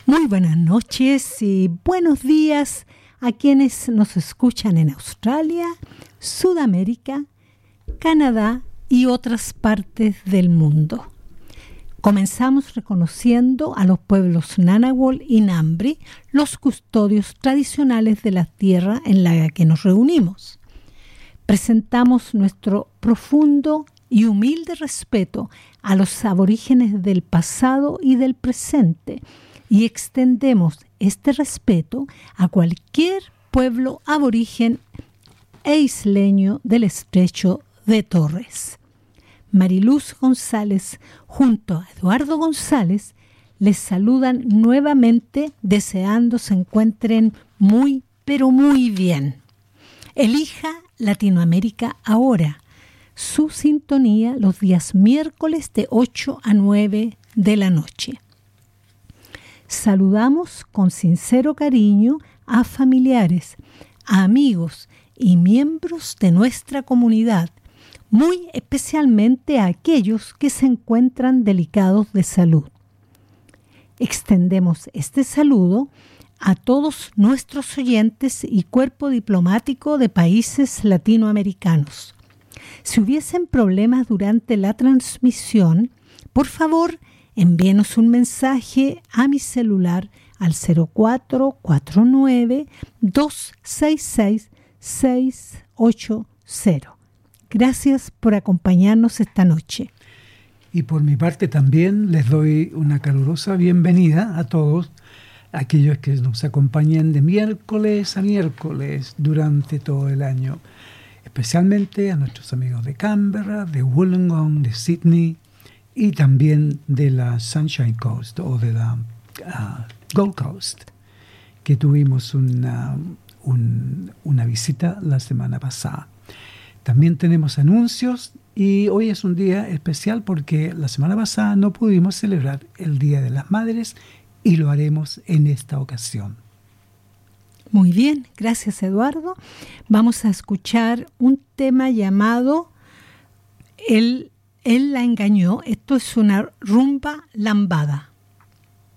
Muy buenas noches y buenos días a quienes nos escuchan en Australia, Sudamérica, Canadá y otras partes del mundo. Comenzamos reconociendo a los pueblos Ngunnawal y Ngambri, los custodios tradicionales de la tierra en la que nos reunimos. Presentamos nuestro profundo y humilde respeto a los aborígenes del pasado y del presente, y extendemos este respeto a cualquier pueblo aborigen e isleño del estrecho de Torres. Mariluz González junto a Eduardo González les saludan nuevamente deseando se encuentren muy, pero muy bien. Elija Latinoamérica ahora. Su sintonía los días miércoles de 8 a 9 de la noche. Saludamos con sincero cariño a familiares, a amigos y miembros de nuestra comunidad, muy especialmente a aquellos que se encuentran delicados de salud. Extendemos este saludo a todos nuestros oyentes y cuerpo diplomático de países latinoamericanos. Si hubiesen problemas durante la transmisión, por favor, envíenos un mensaje a mi celular al 0449-266-680. Gracias por acompañarnos esta noche. Y por mi parte también les doy una calurosa bienvenida a todos aquellos que nos acompañan de miércoles a miércoles durante todo el año, especialmente a nuestros amigos de Canberra, de Wollongong, de Sydney y también de la Sunshine Coast o de la Gold Coast, que tuvimos una visita la semana pasada. También tenemos anuncios y hoy es un día especial porque la semana pasada no pudimos celebrar el Día de las Madres y lo haremos en esta ocasión. Muy bien, gracias Eduardo. Vamos a escuchar un tema llamado Él la engañó. Esto es una rumba lambada.